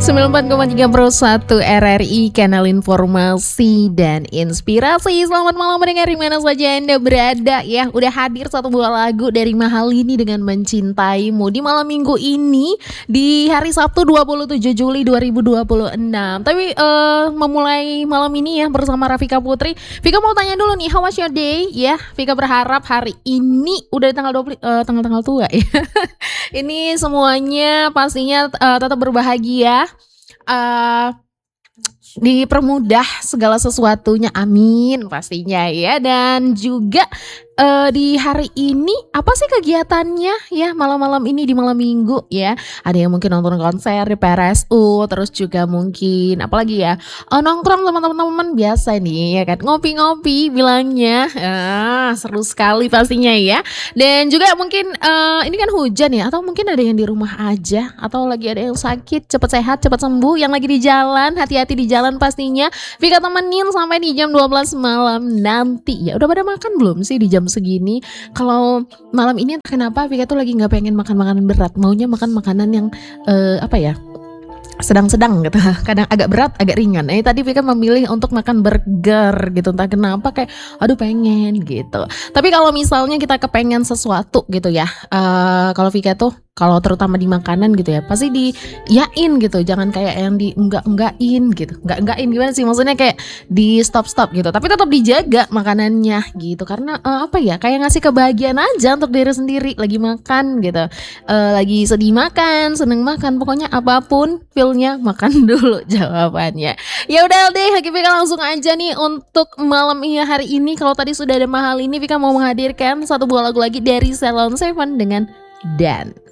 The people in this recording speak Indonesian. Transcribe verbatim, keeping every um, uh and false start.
sembilan puluh empat koma tiga Pro satu R R I, kanal informasi dan inspirasi. Selamat malam mendengar di mana saja Anda berada ya. Udah hadir satu buah lagu dari Mahalini dengan Mencintaimu di malam minggu ini, di hari Sabtu dua puluh tujuh Juli dua ribu dua puluh enam. Tapi uh, memulai malam ini ya bersama Rafika Putri. Vika mau tanya dulu nih, how was your day ya? Vika berharap hari ini udah tanggal dua puluh uh, tanggal-tanggal tua ya. Ini semuanya pastinya uh, tetap berbahagia, uh, dipermudah segala sesuatunya, amin pastinya ya. Dan juga uh, di hari ini apa sih kegiatannya ya malam-malam ini di malam minggu ya? Ada yang mungkin nonton konser di P R S U, terus juga mungkin apalagi ya, uh, nongkrong sama teman-teman biasa nih ya kan, ngopi-ngopi bilangnya, ah, seru sekali pastinya ya. Dan juga mungkin uh, ini kan hujan ya, atau mungkin ada yang di rumah aja, atau lagi ada yang sakit, cepat sehat, cepat sembuh. Yang lagi di jalan, hati-hati di jalan pastinya. Vika temenin sampai di jam dua belas malam nanti ya. Udah pada makan belum sih di jam segini? Kalau malam ini kenapa Vika tuh lagi nggak pengen makan makanan berat, maunya makan makanan yang uh, apa ya, sedang-sedang gitu, kadang agak berat, agak ringan. Eh tadi Vika memilih untuk makan burger gitu, entah kenapa kayak aduh pengen gitu. Tapi kalau misalnya kita kepengen sesuatu gitu ya, uh, kalau Vika tuh kalau terutama di makanan gitu ya, pasti diyain gitu, jangan kayak yang di enggak-enggakin gitu. Enggak-enggakin gimana sih, maksudnya kayak di stop-stop gitu, tapi tetap dijaga makanannya gitu. Karena uh, apa ya, kayak ngasih kebahagiaan aja untuk diri sendiri lagi makan gitu, uh, lagi sedih makan, seneng makan, pokoknya apapun feelnya makan dulu jawabannya. Ya udah deh, Vika langsung aja nih untuk malam ini hari ini. Kalau tadi sudah ada Mahalini, Vika mau menghadirkan satu buah lagu lagi dari Salon Seven dengan Dan.